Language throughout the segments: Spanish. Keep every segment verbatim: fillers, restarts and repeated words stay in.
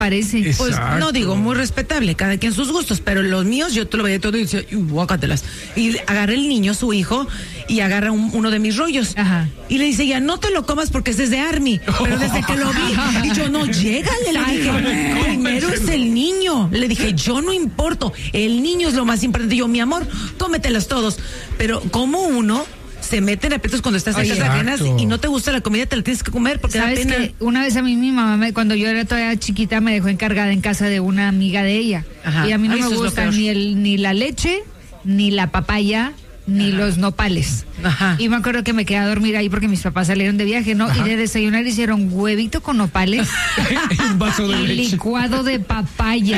parece. Pues no digo, muy respetable, cada quien sus gustos, pero los míos yo te lo veía todo y decía, guácatelas. Y agarré el niño, su hijo, y agarra un, uno de mis rollos. Ajá. Y le dice, ya no te lo comas porque ese es de Army. Pero desde que lo vi, y yo, no, llégale, le dije, primero es el niño. Le dije, yo no importo, el niño es lo más importante. Yo, mi amor, cómetelos todos. Pero como uno se mete en aprietos cuando estás en casas ajenas y no te gusta la comida, te la tienes que comer porque da ¿Sabes pena. que una vez a mí mi mamá, me, cuando yo era todavía chiquita, me dejó encargada en casa de una amiga de ella? Ajá. Y a mí no Ay, me eso es lo gusta peor. ni el ni la leche, ni la papaya, ni Ajá. los nopales. Ajá. Y me acuerdo que me quedé a dormir ahí porque mis papás salieron de viaje, ¿no? Ajá. Y de desayunar hicieron huevito con nopales Un vaso de y leche. licuado de papaya.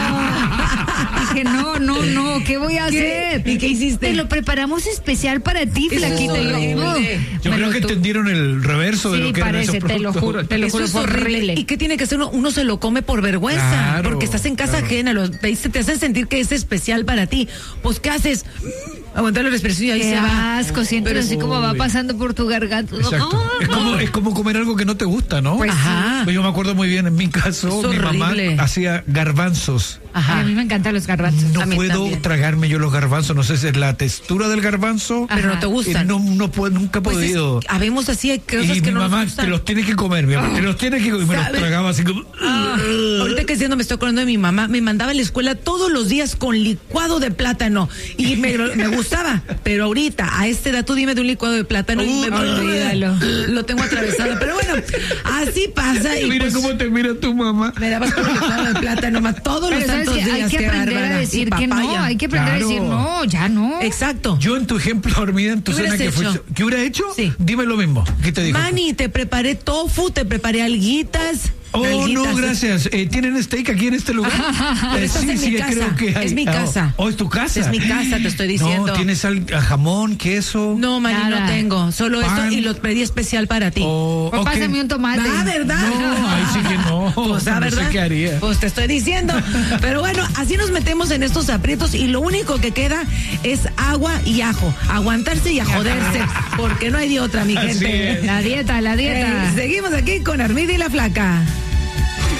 No. Dije, no, no, no, ¿qué voy a ¿Qué? hacer? ¿Y qué hiciste? Te lo preparamos especial para ti, Eso es flaquita. Y yo, horrible. no. Yo Me creo lo que tu- entendieron el reverso de Sí, lo que era ese parece, te lo producto. juro, te lo Eso juro, es fue horrible. ¿Y qué tiene que hacer uno? Uno se lo come por vergüenza, Claro, porque estás en casa claro. ajena, lo, te, te hace sentir que es especial para ti. Pues, ¿qué haces? Aguantar la respiración y ahí Qué se va. asco, sientes Pero- así como va Uy. pasando por tu garganta. Exacto. Ah, Es como, es como comer algo que no te gusta, ¿no? Pues Ajá. Pues yo me acuerdo muy bien, en mi caso, Es mi mamá horrible. hacía garbanzos. Ay, Ajá. a mí me encantan los garbanzos. No A mí puedo también. tragarme yo los garbanzos, no sé si es la textura del garbanzo. Pero no Ajá. te Eh, gustan. no, no puedo, nunca he Pues es- podido. habemos así, hay cosas Y que mi no nos mamá, gustan. te los tienes que comer, mi mamá, te los tienes que comer. Y me los ¿Sabe? tragaba así como. Ah, ahorita que siendo me estoy acordando de mi mamá, me mandaba a la escuela todos los días con licuado de plátano y me, me gustaba, pero ahorita a esta edad tú dime de un licuado de plátano y me olvídalo. lo tengo atravesado, pero bueno, así pasa y Mira pues, cómo te mira tu mamá. me dabas con el licuado de plátano más todos Pero los sabes santos que hay días, que qué aprender bárbara. a Y decir que no, papaya. hay que aprender Claro. a decir no, ya no. Exacto. Yo en tu ejemplo, Armida, en tu ¿Qué cena hubieras que hecho? fuiste, ¿qué hubiera hecho? Sí. Dime lo mismo. ¿Qué te dijo? Manny, te preparé tofu, te preparé alguitas. Oh, Alguitas. no, gracias. Eh, ¿Tienen steak aquí en este lugar? Pero Eh, estás en mi casa. creo que hay. Es mi Ah, casa. Oh, es tu casa. Es mi casa, te estoy diciendo. No, ¿tienes al- jamón, queso? No, Manny, no Nada. tengo, solo Pan. esto y lo pedí especial para ti. Oh, Pues ok. pásame un tomate. Ah, ¿verdad? No, ahí sí que no. Pues, ah, No sé ¿verdad? qué haría. Pues te estoy diciendo. Pero bueno, así nos metemos en estos aprietos y lo único que queda es agua y ajo. Aguantarse y a joderse, porque no hay de otra, mi Así gente. es. La dieta, la dieta. Eh, seguimos aquí con Armida y la Flaca.